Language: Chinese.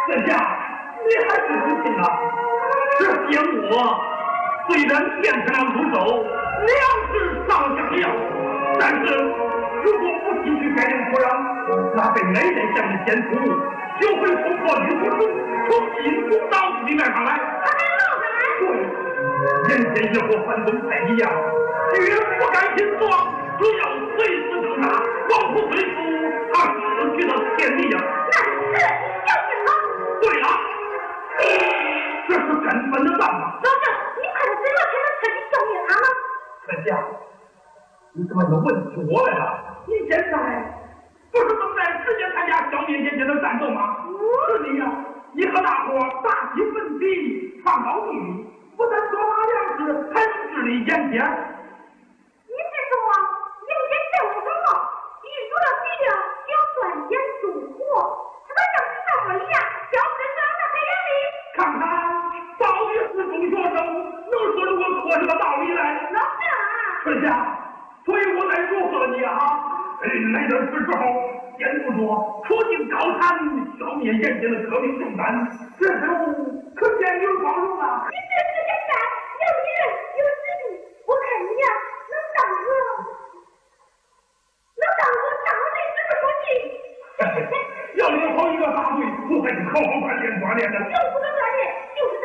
这下你还是不信啊？这奸我虽然变成了毒手，粮食上香了，但是如果不继续改变土壤，那被内在向的先祖就会冲破绿土中，从新土到地面上来。 他还闹上来？ 对，人间也和反动派一样，绝不甘心死亡，只要随时挣扎，往复追溯他逝去的天地呀。 那是就是他。 对了，这是根本的办法。 老郑，你快点知道才能彻底消灭他吗？ 春夏，你怎么又问起我来了？你现在不是正在直接参加消灭眼前的战斗吗？是你呀！你和大伙大兴奋起，创造秘密，不但捉拿粮食，还能治理眼前。 你是说眼前任务很好，遇到了敌人就要钻研速活，他们像小伙一样消失在那黑暗里。 看看，到底是中学生能说出个科学的道理来。 老郑啊， 春夏，所以我在祝贺你啊！那阵是时候，先不说出尽高产，消灭眼前的革命重担，这时候可见有光荣啊！ 你这是简单，有理人有实力，我看你呀能当个大队支部书记。 要领好一个大队，不会是靠好锻炼的。 就不能锻炼，就是